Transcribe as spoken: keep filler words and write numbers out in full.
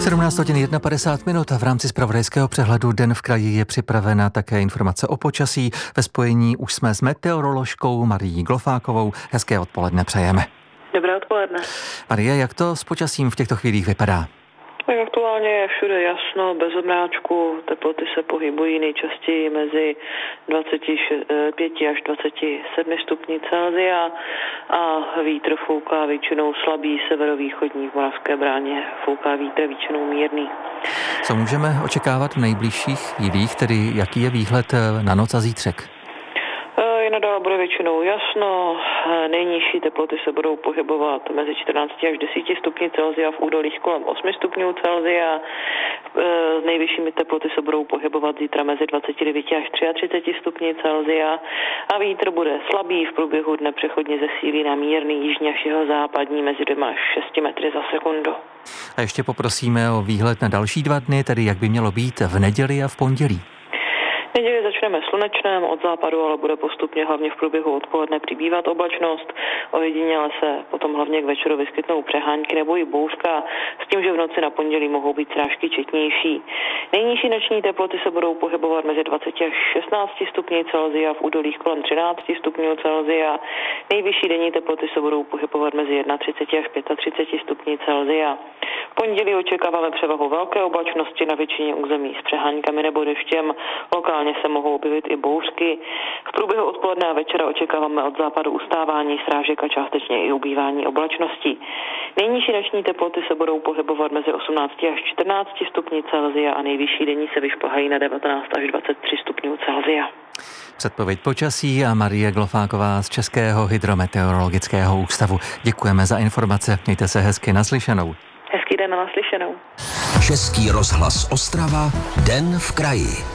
sedmnáct hodin padesát jedna minut a v rámci zpravodajského přehledu Den v kraji je připravena také informace o počasí. Ve spojení už jsme s meteoroložkou Marií Glofákovou. Hezké odpoledne přejeme. Dobré odpoledne. Marie, jak to s počasím v těchto chvílích vypadá? Tak aktuálně je všude jasno, bez obráčku, teploty se pohybují nejčastěji mezi dvacet pět až dvacet sedm stupni Celsia a vítr fouká většinou slabý, severovýchodní, v Moravské Bráně fouká vítr většinou mírný. Co můžeme očekávat v nejbližších chvílích, tedy jaký je výhled na noc a zítřek? I nadále bude většinou jasno, nejnižší teploty se budou pohybovat mezi čtrnácti až deseti stupni Celsia, v údolích kolem osmi stupňů Celsia. S nejvyššími teploty se budou pohybovat zítra mezi dvacet devět až třicet tři stupni Celsia a vítr bude slabý, v průběhu dne přechodně zesílí na mírný jižní až jihozápadní mezi dvěma až šesti metry za sekundu. A ještě poprosíme o výhled na další dva dny, tedy jak by mělo být v neděli a v pondělí. V neděli začneme slunečném, od západu ale bude postupně hlavně v průběhu odpoledne přibývat oblačnost. Ojediněle se potom hlavně k večeru vyskytnou přehánky nebo i bouřka, s tím, že v noci na pondělí mohou být srážky četnější. Nejnižší noční teploty se budou pohybovat mezi dvaceti až šestnácti stupni Celsia, v údolích kolem třinácti stupňů Celsia. Nejvyšší denní teploty se budou pohybovat mezi třiceti jedna až třiceti pěti stupni Celsia. V pondělí očekáváme převahu velké oblačnosti na většině území s přehánkami nebo deštěm. Lokálně se mohou objevit i bouřky. V průběhu odpoledne a večera očekáváme od západu ustávání srážek a částečně i ubývání oblačností. Nejnižší noční teploty se budou pohybovat mezi osmnácti až čtrnácti stupni Celsia a nejvyšší denní se vyšplhají na devatenáct až dvacet tři stupňů Celsia. Předpověď počasí a Marie Glofáková z Českého hydrometeorologického ústavu. Děkujeme za informace. Mějte se hezky, naslyšenou. Hezký den, naslyšenou. Český rozhlas Ostrava, Den v kraji.